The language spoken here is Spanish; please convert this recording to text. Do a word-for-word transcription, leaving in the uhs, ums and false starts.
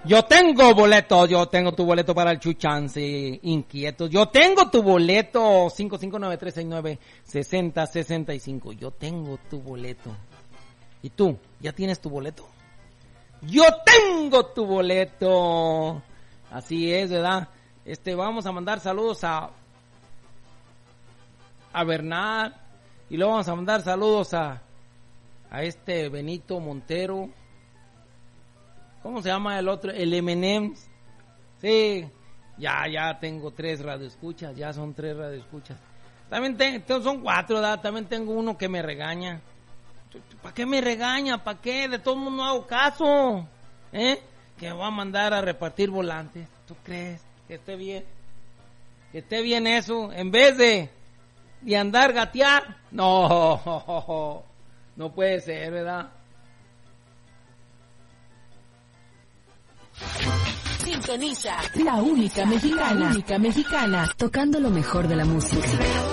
Yo tengo boleto, yo tengo tu boleto para el Chuchance Inquietos. Yo tengo tu boleto cinco cinco nueve tres seis nueve seis cero seis cinco. Yo tengo tu boleto. ¿Y tú? ¿Ya tienes tu boleto? Yo tengo tu boleto. Así es, ¿verdad? Este, vamos a mandar saludos a a Bernard y luego vamos a mandar saludos a a este Benito Montero. ¿Cómo se llama el otro? El M and M's. Sí, ya, ya tengo tres radioescuchas, ya son tres radioescuchas. También tengo, son cuatro, ¿verdad? También tengo uno que me regaña. ¿Para qué me regaña? ¿Para qué? De todo el mundo no hago caso. ¿Eh? Que me va a mandar a repartir volantes. ¿Tú crees que esté bien? Que esté bien eso, en vez de, de andar gatear. No, no puede ser, ¿verdad? Sintoniza la única mexicana, la única mexicana, tocando lo mejor de la música.